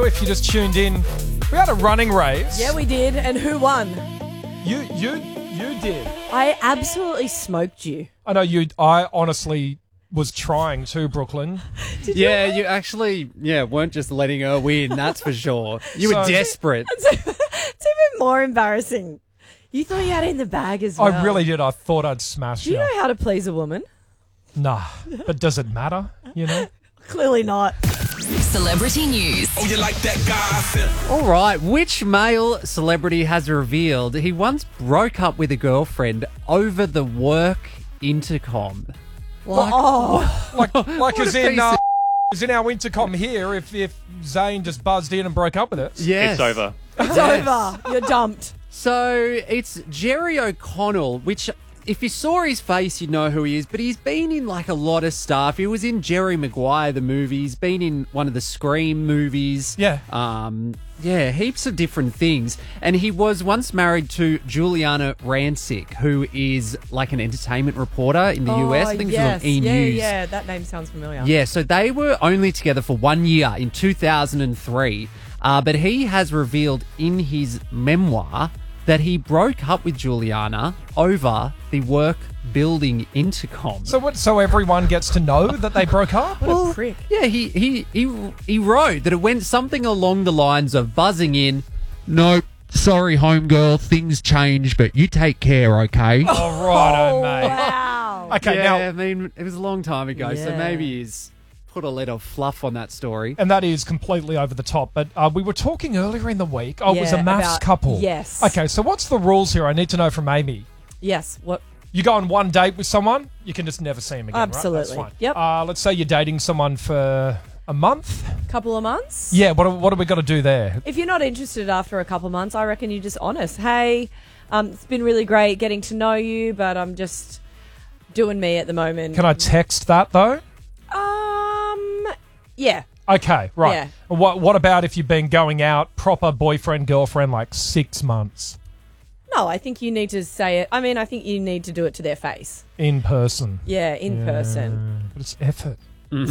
If you just tuned in, we had a running race. Yeah, we did. And who won? You did. I absolutely smoked you. I know you. I honestly was trying to, Brooklyn. You actually, weren't just letting her win, that's for sure. You were desperate. It's even more embarrassing. You thought you had it in the bag as well. I really did. I thought I'd smash Do you know how to please a woman? Nah, but does it matter, you know? Clearly not. Celebrity news. Oh, you like that gossip? All right, which male celebrity has revealed he once broke up with a girlfriend over the work intercom? Like as a in, piece of- as in our intercom here, if Zane just buzzed in and broke up with it. Yes. It's over. It's over. You're dumped. So it's Jerry O'Connell, which if you saw his face, you'd know who he is, but he's been in like a lot of stuff. He was in Jerry Maguire, the movie. He's been in one of the Scream movies. Yeah. Heaps of different things. And he was once married to Juliana Rancic, who is like an entertainment reporter in the US. I think she was on E! News. Yeah, that name sounds familiar. Yeah, so they were only together for 1 year in 2003. But he has revealed in his memoir that he broke up with Juliana over the work building intercom. So everyone gets to know that they broke up? What a prick. Yeah, he wrote that it went something along the lines of buzzing in, "Nope, sorry, homegirl, things change, but you take care, okay?" Oh, righto, mate. Wow. Okay, yeah, now... I mean, it was a long time ago, so Yeah. maybe he's put a little fluff on that story. And that is completely over the top. But we were talking earlier in the week. Oh, it was a maths couple. Yes. Okay, so what's the rules here? I need to know from Amy. Yes. What? You go on one date with someone, you can just never see them again, Absolutely. right? That's fine. Yep. Let's say you're dating someone for a month. Couple of months? Yeah, what have we got to do there? If you're not interested after a couple of months, I reckon you're just honest. Hey, it's been really great getting to know you, but I'm just doing me at the moment. Can I text that, though? Yeah. Okay, right. Yeah. What about if you've been going out, proper boyfriend, girlfriend, like 6 months? No, I think you need to say it. I mean, I think you need to do it to their face. In person. Yeah, in person. But it's effort.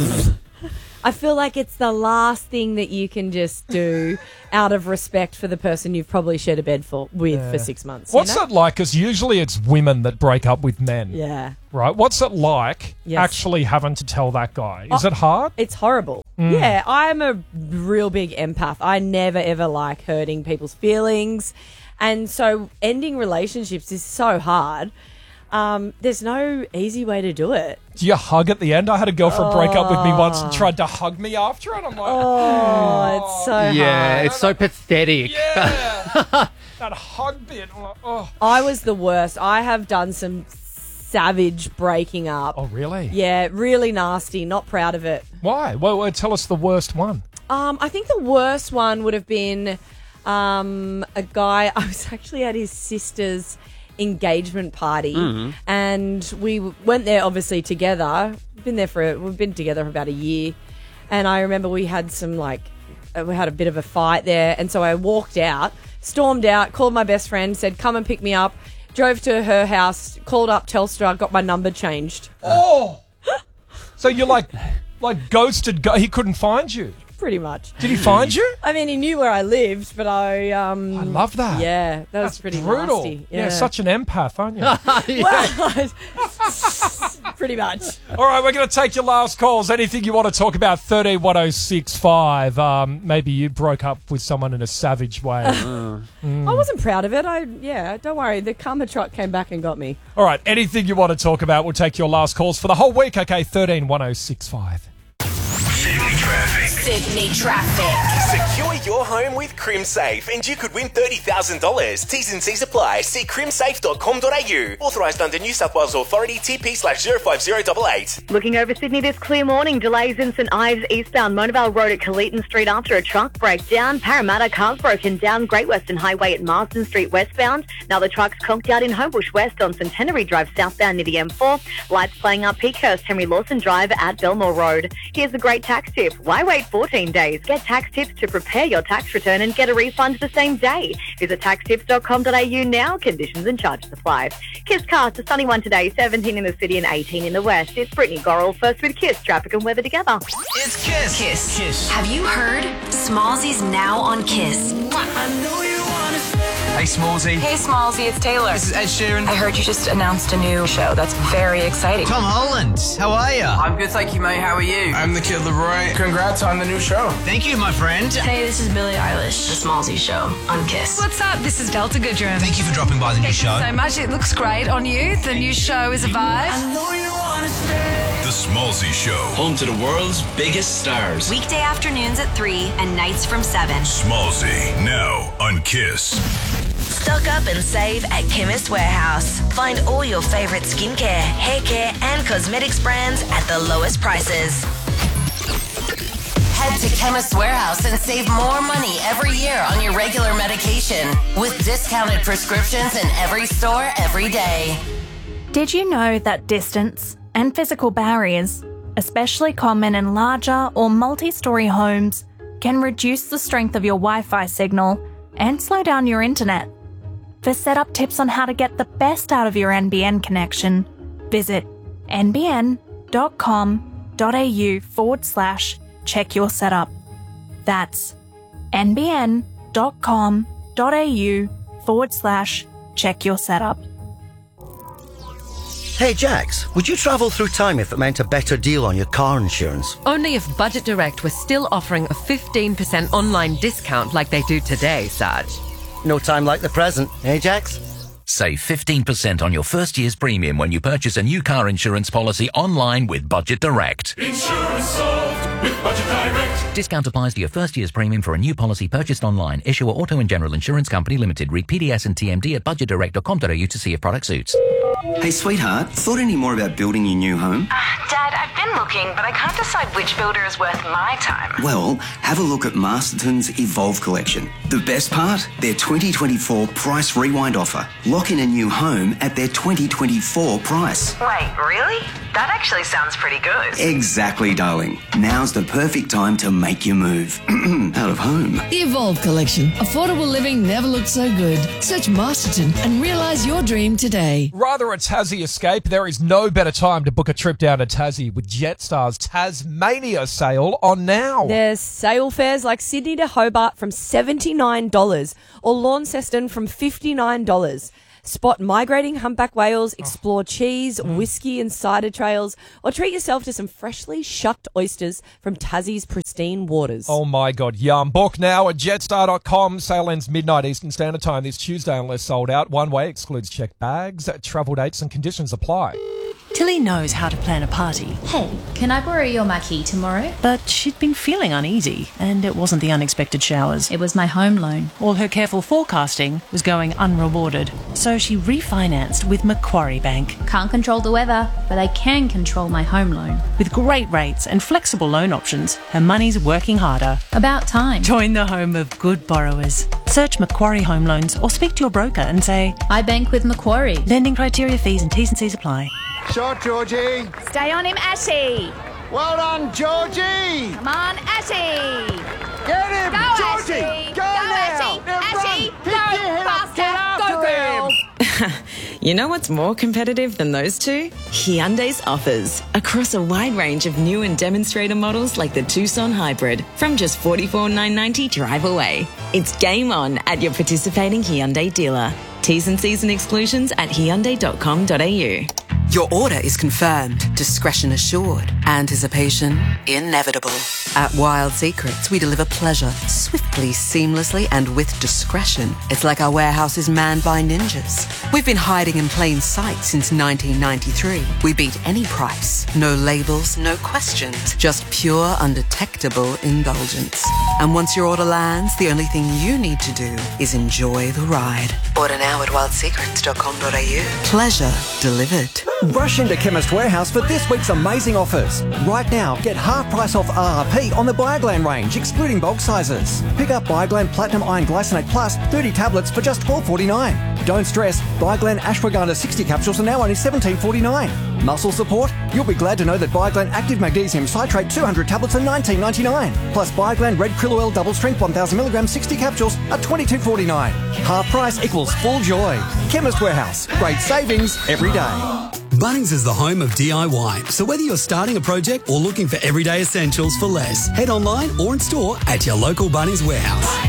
I feel like it's the last thing that you can just do out of respect for the person you've probably shared a bed with for 6 months. What's you know? it like? Because usually it's women that break up with men. Yeah. Right? What's it like Yes. actually having to tell that guy? Is it hard? It's horrible. Yeah, I'm a real big empath. I never, ever like hurting people's feelings. And so ending relationships is so hard. There's no easy way to do it. Do you hug at the end? I had a girlfriend break up with me once and tried to hug me after it. I'm like, Oh, it's so hard. Yeah, it's so pathetic. yeah. That hug bit. I'm like, oh. I was the worst. I have done some savage breaking up. Oh, really? Yeah, really nasty. Not proud of it. Why? Well, tell us the worst one. I think the worst one would have been a guy. I was actually at his sister's engagement party, and we went there obviously together. We've been together for about a year, and I remember we had we had a bit of a fight there, and so I walked out, stormed out, called my best friend, said come and pick me up, drove to her house, called up Telstra, got my number changed. Oh! So you're like ghosted. He couldn't find you. Pretty much. Did he find you? I mean, he knew where I lived, but I love that. Yeah, that was That's pretty brutal. nasty. Yeah, such an empath, aren't you? Well, pretty much. All right, we're going to take your last calls. Anything you want to talk about, 131065. Maybe you broke up with someone in a savage way. I wasn't proud of it. Don't worry. The karma truck came back and got me. All right, anything you want to talk about, we'll take your last calls for the whole week. Okay, 131065. Sydney Traffic. Secure your home with CrimSafe and you could win $30,000. T's and C's apply. See crimsafe.com.au. Authorised under New South Wales Authority TP/05088. Looking over Sydney this clear morning, delays in St Ives eastbound Monavale Road at Colleton Street after a truck breakdown. Parramatta cars broken down Great Western Highway at Marsden Street westbound. Now the truck's conked out in Homebush West on Centenary Drive southbound near the M4. Lights playing up Peakhurst Henry Lawson Drive at Belmore Road. Here's the Great Tax tax tip. Why wait 14 days? Get tax tips to prepare your tax return and get a refund the same day. Visit taxtips.com.au now. Conditions and charges apply. Kiss cast, a sunny one today, 17 in the city and 18 in the west. It's Brittany Gorrell, first with Kiss, traffic and weather together. It's Kiss. Kiss. Have you heard? Smallsy's now on Kiss. Hey, Smallsy. Hey, Smallsy, it's Taylor. This is Ed Sheeran. I heard you just announced a new show. That's very exciting. Tom Holland. How are you? I'm good, thank you, mate. How are you? I'm the Kid Leroy. Congrats on the new show. Thank you, my friend. Hey, this is Billie Eilish. The Smallsy Show on Kiss. What's up? This is Delta Goodrum. Thank you for dropping by the new show. So much. It looks great on you. The new show is a vibe. I know you wanna stay. The Smallsy Show. Home to the world's biggest stars. Weekday afternoons at 3 and nights from 7. Smallsy, now on Kiss. Stock up and save at Chemist Warehouse. Find all your favourite skincare, hair care and cosmetics brands at the lowest prices. Head to Chemist Warehouse and save more money every year on your regular medication with discounted prescriptions in every store every day. Did you know that distance and physical barriers, especially common in larger or multi-storey homes, can reduce the strength of your Wi-Fi signal and slow down your internet? For setup tips on how to get the best out of your NBN connection, visit nbn.com.au/check your setup. That's nbn.com.au/check your setup. Hey Jax, would you travel through time if it meant a better deal on your car insurance? Only if Budget Direct was still offering a 15% online discount like they do today, Sarge. No time like the present, eh Jax? Save 15% on your first year's premium when you purchase a new car insurance policy online with Budget Direct. Insurance solved with Budget Direct. Discount applies to your first year's premium for a new policy purchased online. Issuer Auto and General Insurance Company Limited. Read PDS and TMD at budgetdirect.com.au to see if product suits. Hey, sweetheart, thought any more about building your new home? Dad, I've been looking, but I can't decide which builder is worth my time. Well, have a look at Masterton's Evolve collection. The best part? Their 2024 price rewind offer. Lock in a new home at their 2024 price. Wait, really? That actually sounds pretty good. Exactly, darling. Now's the perfect time to make your move. Out of home. The Evolve collection. Affordable living never looked so good. Search Masterton and realise your dream today. Rather a Tassie escape, there is no better time to book a trip down to Tassie with Jetstar's Tasmania sale on now. There's sale fares like Sydney to Hobart from $79 or Launceston from $59. Spot migrating humpback whales, explore cheese, whiskey and cider trails, or treat yourself to some freshly shucked oysters from Tassie's pristine waters. Oh my God, yum. Book now at jetstar.com. Sale ends midnight Eastern Standard Time this Tuesday unless sold out. One way excludes checked bags. Travel dates and conditions apply. Tilly knows how to plan a party. Hey, can I borrow your marquee tomorrow? But she'd been feeling uneasy, and it wasn't the unexpected showers. It was my home loan. All her careful forecasting was going unrewarded, so she refinanced with Macquarie Bank. Can't control the weather, but I can control my home loan. With great rates and flexible loan options, her money's working harder. About time. Join the home of good borrowers. Search Macquarie Home Loans or speak to your broker and say, I bank with Macquarie. Lending criteria, fees and T's and C's apply. Shot, Georgie. Stay on him, Ashy. Well done, Georgie. Come on, Ashy. Get him, go, Georgie. Ashy. Go now. Ashy. Go faster. Go, girl. You know what's more competitive than those two? Hyundai's offers. Across a wide range of new and demonstrator models like the Tucson Hybrid from just $44,990 drive away. It's game on at your participating Hyundai dealer. T's and C's and exclusions at hyundai.com.au. Your order is confirmed, discretion assured, anticipation inevitable. At Wild Secrets, we deliver pleasure swiftly, seamlessly, and with discretion. It's like our warehouse is manned by ninjas. We've been hiding in plain sight since 1993. We beat any price. No labels, no questions, just pure, undetectable indulgence. And once your order lands, the only thing you need to do is enjoy the ride. Order now at wildsecrets.com.au. Pleasure delivered. Rush into Chemist Warehouse for this week's amazing offers. Right now, get half price off RRP on the Bioglan range, excluding bulk sizes. Pick up Bioglan Platinum Iron Glycinate Plus 30 tablets for just $4.49. Don't stress, Biglan Ashwagandha 60 capsules are now only $17.49. Muscle support? You'll be glad to know that Biglan Active Magnesium Citrate 200 tablets are $19.99. Plus Biglan Red Krill Oil Double Strength 1000mg 60 capsules are $22.49. Half price equals full joy. Chemist Warehouse. Great savings every day. Bunnings is the home of DIY, so whether you're starting a project or looking for everyday essentials for less, head online or in store at your local Bunnings Warehouse.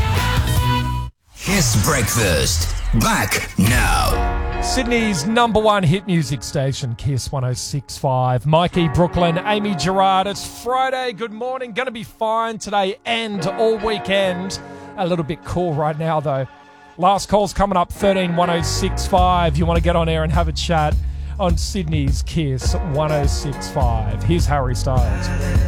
Kiss Breakfast. Back now. Sydney's #1 hit music station, Kiss 106.5. Mikey, Brooklyn, Amy Gerard. It's Friday. Good morning. Going to be fine today and all weekend. A little bit cool right now, though. Last call's coming up, 13 106.5. You want to get on air and have a chat on Sydney's Kiss 106.5. Here's Harry Styles.